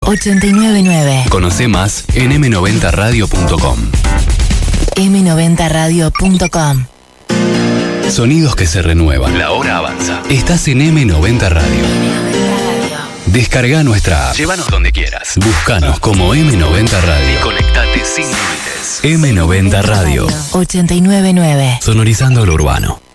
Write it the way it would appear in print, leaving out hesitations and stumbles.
899. Conoce más en m90radio.com. m90radio.com. Sonidos que se renuevan. La hora avanza. Estás en M90 Radio. Descarga nuestra app. Llévanos donde quieras. Búscanos como M90 Radio. Y conectate sin límites. M90 Radio. 899. Sonorizando lo urbano.